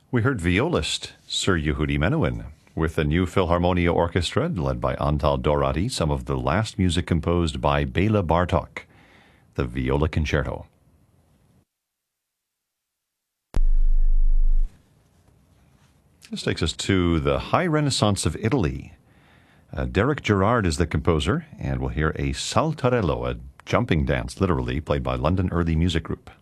We heard violist Sir Yehudi Menuhin with the New Philharmonia Orchestra led by Antal Dorati, some of the last music composed by Bela Bartok, the Viola Concerto. This takes us to the High Renaissance of Italy. Derek Gerard is the composer, and we'll hear a saltarello, a jumping dance, literally, played by London Early Music Group.